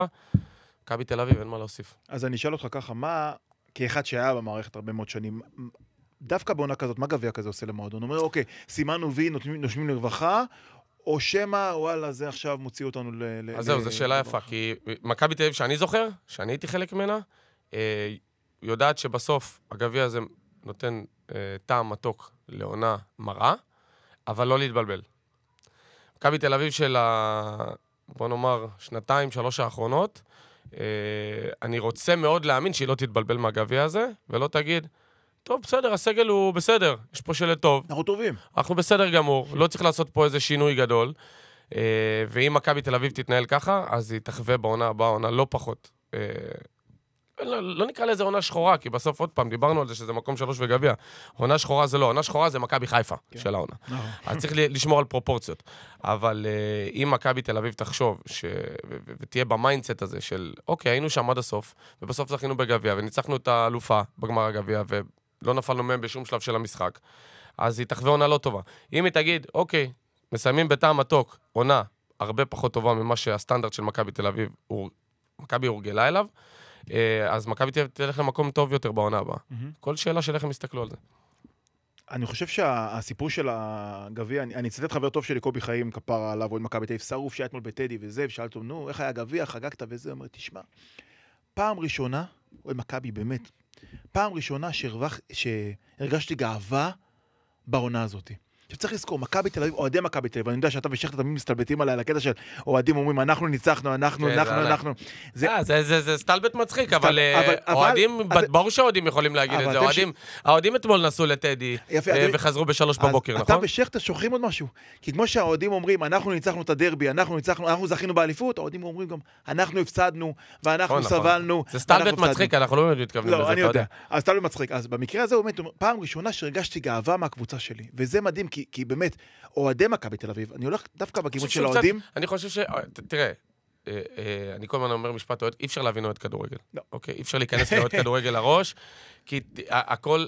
מכבי תל אביב, אין מה להוסיף. אז אני אשאל אותך ככה, מה, כאחד שהיה במערכת הרבה מאוד שנים, דווקא בעונה כזאת, מה גביע כזה עושה למועדון? הוא אומר, אוקיי, סימנו וי, נושמים לרווחה, או שמה, וואלה, זה עכשיו מוציא אותנו אז זהו, זו שאלה יפה, כי מכבי תל אביב שאני זוכר, שאני הייתי חלק ממנה, יודעת שבסוף הגביע הזה נותן טעם מתוק לעונה מרה, אבל לא להתבלבל. מכבי תל אביב של בוא נאמר, 2-3 האחרונות, אני רוצה מאוד להאמין שהיא לא תתבלבל מהגביע הזה, ולא תגיד, טוב, בסדר, הסגל הוא בסדר, יש פה שלט טוב. אנחנו טובים. אנחנו בסדר גמור, לא צריך לעשות פה איזה שינוי גדול, ואם מכבי תל אביב תתנהל ככה, אז היא תחווה בעונה הבאה, עונה לא פחות. לא נקרא לזה עונה שחורה, כי בסוף עוד פעם דיברנו על זה שזה מקום 3 וגביע. עונה שחורה זה לא, עונה שחורה זה מכבי חיפה של העונה. אז צריך לשמור על פרופורציות. אבל אם מכבי תל אביב תחשוב, ותהיה במיינדסט הזה של, אוקיי, היינו שם עד הסוף, ובסוף זכינו בגביע, וניצחנו את האלופה בגמר הגביע, ולא נפלנו מהם בשום שלב של המשחק, אז היא תחווה עונה לא טובה. אם היא תגיד, אוקיי, מסיימים בטעם מתוק, עונה הרבה פחות טובה ממה שהסטנדרט של מכבי תל אביב, מכבי הורגלה אליו, אז מכבי תלך למקום טוב יותר בעונה הבאה. כל שאלה של איך הם יסתכלו על זה. אני חושב שהסיפור של הגביע, אני אצטט חבר טוב שלי, קובי חיים, כפרה עליו, עוד מכבי תל אביב, שרוף שהיה אתמול בטדי וזה, ושאלת נו, איך היה הגביע, חגגת וזה, הוא אומר, תשמע, פעם ראשונה, עוד מכבי באמת, פעם ראשונה שהרגשתי גאווה בעונה הזאת. שצריך לזכור, מכבי תל אביב, אוהדי מכבי תל אביב, אני יודע שאתה ושכת תמיד מסתלבטים עליי, על הקטע של אוהדים אומרים, אנחנו ניצחנו, אנחנו. זה סטלבט מצחיק, אבל אוהדים, ברור שהאוהדים יכולים להגיד את זה, האוהדים אתמול נסעו לטדי, וחזרו ב3 בבוקר, נכון? אתה ושכת שוכחים עוד משהו, כי כמו שהאוהדים אומרים, אנחנו ניצחנו את הדרבי, אנחנו זכינו באליפות, האוהדים אומרים גם, אנחנו הפסדנו, ואנחנו סבלנו. זה סטלבט מצחיק, אנחנו לא מתכוונים לזה, אתה יודע. אז סטלבט מצחיק, אז במקרה הזה, פעם ראשונה שהרגשתי גאווה מהקבוצה שלי, וזה מדהים, כי באמת, אוהדי מכבי תל אביב, אני הולך דווקא בכיוון של האוהדים. אני חושב תראה, אני כל הזמן אומר משפט, אי אפשר להבין אוהד כדורגל. אוקיי, אי אפשר להיכנס לאוהד כדורגל לראש, כי הכל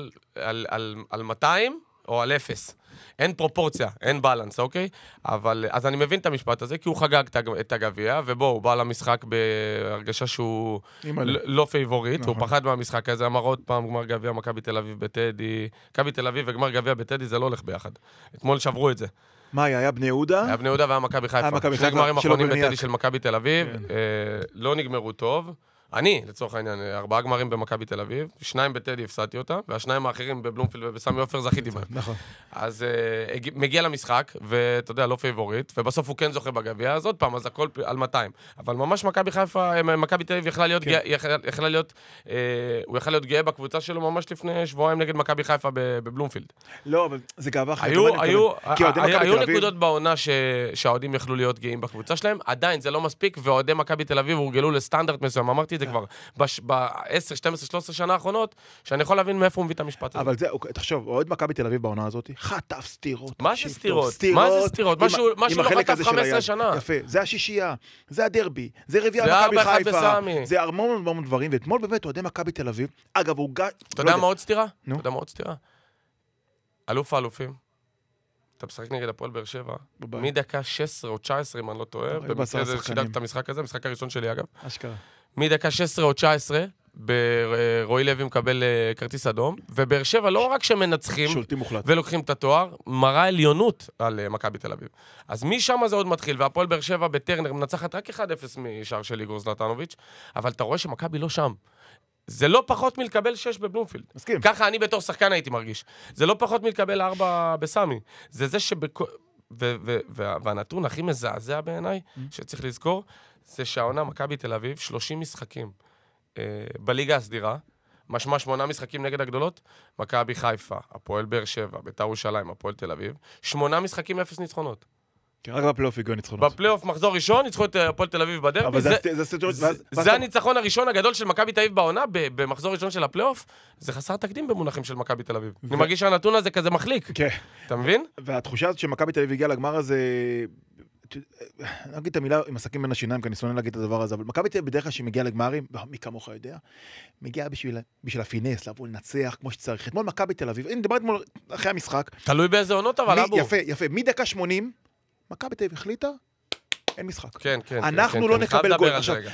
על 200 או על 0. אין פרופורציה, אין בלנס, אוקיי? אבל, אז אני מבין את המשפט הזה, כי הוא חגג את הגביע, ובו הוא בא למשחק בהרגשה שהוא לא פייבוריט, הוא פחד מהמשחק הזה, אמר עוד פעם, גמר גביע, מכבי תל אביב בטדי, מכבי תל אביב וגמר גביע בטדי, זה לא הולך ביחד. אתמול שברו את זה. מה היה בני יהודה? היה בני יהודה והיה מכבי חיפה. שני גמרים אחרונים בטדי של מכבי תל אביב, לא נגמרו טוב. אני, לצורך העניין, 4 גמרים במכבי תל אביב, 2 בטדי הפסדתי אותם, והשניים האחרים בבלומפילד ובסמי עופר זכיתי בהם. נכון. אז מגיע למשחק, ואתה יודע, לא פייבוריט, ובסוף הוא כן זוכה בגביע, אז עוד פעם, אז הכל על 200. אבל ממש מכבי חיפה, מכבי תל אביב הוא יכל להיות גאה בקבוצה שלו ממש לפני שבועיים נגד מכבי חיפה בבלומפילד. לא, אבל זה גאווה אחרת. היו נקודות בעונה שהאוהדים יכלו להיות גאים בקבוצה שלהם, עדיין זה לא מספיק, ואוהדי מכבי תל אביב הורגלו לסטנדרט מסוים. אמרתי את זה כבר ב-10, 12, 13 שנה האחרונות, שאני יכול להבין מאיפה הוא מביא את המשפט הזה. אבל זה, תחשוב, אוהד מכבי תל אביב בעונה הזאת, חטף סטירות. מה זה סטירות? מה זה סטירות? משהו לא חטף 15 שנה. יפה, זה השישייה, זה הדרבי, זה רביע מכבי חיפה, זה המון דברים, ואתמול באמת אוהדי מכבי תל אביב, אגב, הוא גא... אתה יודע מה עוד סטירה? אלוף האלופים. אתה משחק נגד הפועל באר שבע, מדקה 16 או 19, אם אני לא טועה, במקרה הזה שידרתי את המשחק הזה, המשחק הראשון שלי אגב. אשכרה. מדקה 16 או 19, רועי לוי מקבל כרטיס אדום, ובאר שבע לא רק שמנצחים ולוקחים את התואר, מראה עליונות על מכבי תל אביב. אז משם זה עוד מתחיל, והפועל באר שבע בטרנר מנצחת רק 1-0 משער של איגור זלטנוביץ', אבל אתה רואה שמכבי לא שם. זה לא פחות מלקבל 6 בבלומפילד. מסכים. ככה אני בתור שחקן הייתי מרגיש. זה לא פחות מלקבל 4 בסמי. זה והנתון הכי מזעזע בעיניי, שצריך לזכור, זה שהעונה מכבי תל אביב, 30 משחקים בליגה הסדירה, משמע 8 משחקים נגד הגדולות, מכבי חיפה, הפועל באר שבע, בית"ר ירושלים, הפועל תל אביב, 8 משחקים 0 ניצחונות. רק בפלייאוף הגיעו ניצחונות. בפלייאוף מחזור ראשון, ניצחו את הפועל תל אביב בדרבי. זה הניצחון הראשון הגדול של מכבי תל אביב בעונה, במחזור ראשון של הפלייאוף, זה חסר תקדים במונחים של מכבי תל אביב. אני מרגיש שהנתון הזה כזה מחליק. אתה מבין? והתחושה הזאת שמכבי תל אביב הגיעה לגמר הזה, אני אגיד את המילה עם עסקים בין השיניים, כי אני שונא להגיד את הדבר הזה, אבל מכבי תל אביב בדרך כלל שהיא מגיעה לגמרים, מי כמוך יודע, מגיעה בשביל הפינס, לבוא לנצח כמו שצריך. אתמול מכבי תל אביב, הנה דיברתי אתמול אחרי המשחק. תלוי באיזה עונות, אבל אבו. יפה, מדקה 80, מכבי תל אביב החליטה, אין משחק. כן, כן. אנחנו כן, לא כן. אני חייב נקבל לדבר גול. על זה עכשיו, רגע.